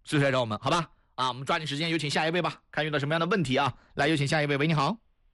随时来找我们，好吧？啊，我们抓紧时间，有请下一位吧，看遇到什么样的问题啊？来，有请下一位。喂，你好。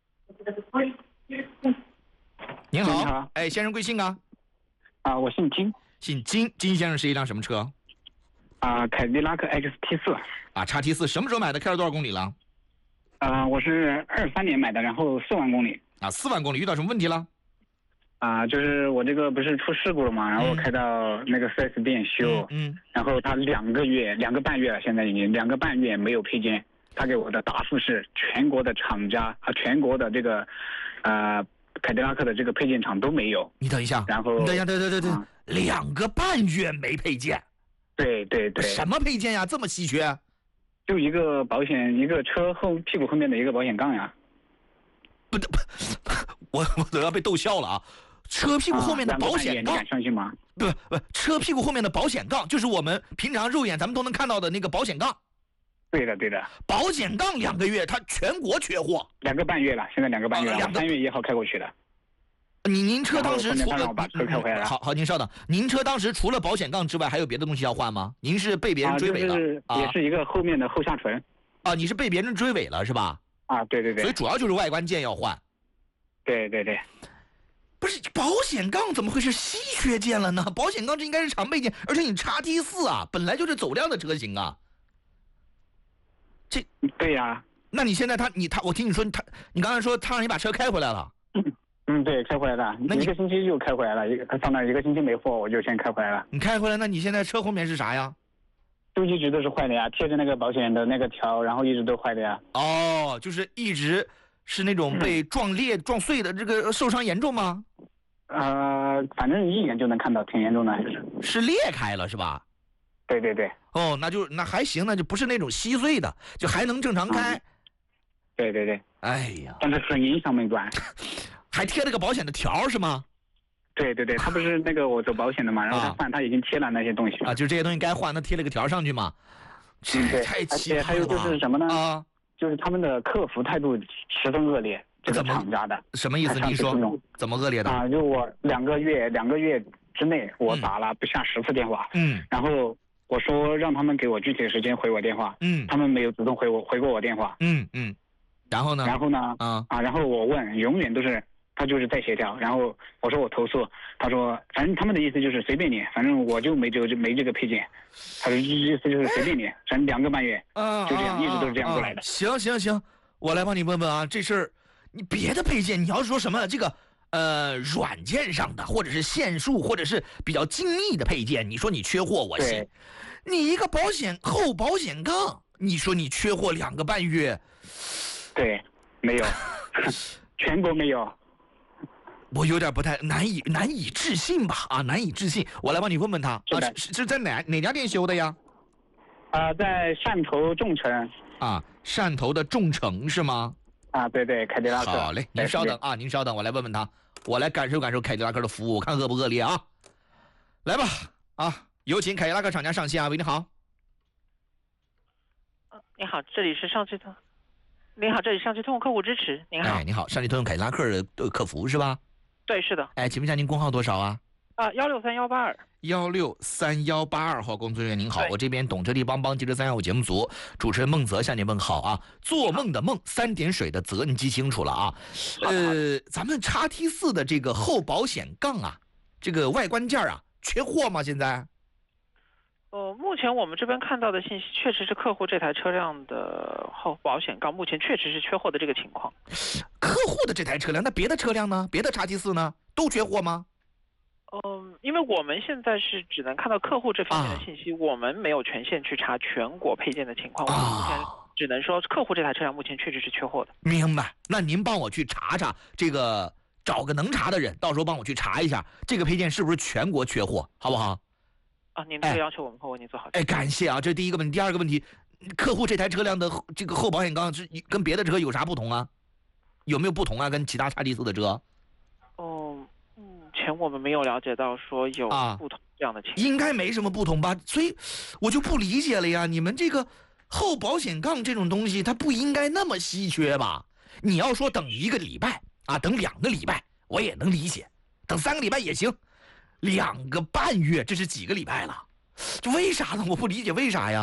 您好。 你好。 哎，先生贵姓啊？ 我姓金。 姓金。金先生是一辆什么车？ 凯迪拉克 XT4。 XT4 什么时候买的？开了多少公里了？ 我是23年买的，然后4万公里。 4万公里，遇到什么问题了？ 就是我这个不是出事故了嘛，然后开到那个 4S 店修，然后他2个半月了，现在已经2个半月没有配件。他给我的答复是全国的厂家全国的这个凯迪拉克的这个配件厂都没有。 你等一下， 然后你等一下，对，2个半月没配件。对，什么配件呀？这么稀缺？ 就一个保险，一个车屁股后面的一个保险杠呀。 不，我都要被逗笑了啊！车屁股后面的保险杠， 你敢相信吗？ 不，车屁股后面的保险杠就是我们平常肉眼咱们都能看到的那个保险杠。 对的。 保险杠2个月，它全国缺货。 2个半月了，现在2个半月了，3月1号开过去的。 您车当时除了把车开回来了。 好，您稍等。您车当时除了保险杠之外，还有别的东西要换吗？您是被别人追尾了？ 也是一个后面的后下唇。 你是被别人追尾了是吧？ 对。 所以主要就是外观件要换。 对。 不是保险杠怎么会是稀缺件了呢？保险杠这应该是常备件，而且你XT4本来就是走量的车型啊。 对呀。 那你现在我听你说你刚才说他让你把车开回来了。 对，开回来了。那1个星期就开回来了，他上那1个星期没货，我就先开回来了。 你开回来，那你现在车后面是啥呀？ 就一直都是坏的呀，贴着那个保险的那个条，然后一直都坏的呀。 就是一直是那种被撞裂、撞碎的，这个受伤严重吗？ 反正一眼就能看到，挺严重的， 是裂开了是吧？ 对。 那还行，那就不是那种稀碎的，就还能正常开。 对。 哎呀， 但是很影响美观。 还贴了个保险的条是吗？ 对，他不是那个我走保险的嘛，然后他已经贴了那些东西就这些东西该换，他贴了个条上去嘛。 对， 太奇葩了。 而且还有就是什么呢？就是他们的客服态度十分恶劣，这个厂家的。 什么意思？您说怎么恶劣的？ 就我2个月之内，我打了不下10次电话。然后我说让他们给我具体的时间回我电话。他们没有主动回过我电话。 然后呢？ 然后我问，永远都是他就是在协调。然后我说我投诉，他说反正他们的意思就是随便你，反正我就没这个配件。他的意思就是随便你，反正2个半月就这样，一直都是这样过来的。 行，我来帮你问问啊，这事儿你别的配件，你要是说什么这个软件上的，或者是线束，或者是比较精密的配件，你说你缺货我信。你一个后保险杠，你说你缺货2个半月。 对，没有，全国没有。 我有点不太难以置信吧？难以置信。我来帮你问问他是在哪家店修的呀？ 在汕头众诚。 汕头的众诚是吗？ 对，凯迪拉克。 好嘞，您稍等，我来问问他，我来感受凯迪拉克的服务，我看恶不恶劣啊？来吧，有请凯迪拉克厂家上线啊！喂，你好。 你好，这里是上汽通。您好，这里上汽通用客户支持。您好。 你好，上汽通用凯迪拉克的客服是吧？ 对，是的。 请问一下您工号多少啊 ？163182。 163182号工作人员您好，我这边懂车帝帮记者315节目组主持人孟泽向您问好啊。做梦的梦，3点水的泽，你记清楚了啊。咱们XT4的这个后保险杠这个外观件缺货吗？现在？ 目前我们这边看到的信息，确实是客户这台车辆的后保险杠目前确实是缺货的这个情况。 客户的这台车辆，那别的车辆呢？别的XT4呢？都缺货吗？ 因为我们现在是只能看到客户这方面的信息，我们没有权限去查全国配件的情况。我们目前只能说客户这台车辆目前确实是缺货的。 明白。那您帮我去查查这个，找个能查的人，到时候帮我去查一下这个配件是不是全国缺货，好不好？ 您这个要求我们会为您做好。 感谢啊，这是第一个问题。第二个问题，客户这台车辆的这个后保险杠是跟别的车有啥不同啊？有没有不同啊？跟其他XT4的车？ 目前我们没有了解到说有不同这样的情况。 应该没什么不同吧？所以我就不理解了呀，你们这个后保险杠这种东西，它不应该那么稀缺吧？你要说等1个礼拜等2个礼拜，我也能理解，等3个礼拜也行。2个半月，这是几个礼拜了？这为啥呢？我不理解为啥呀？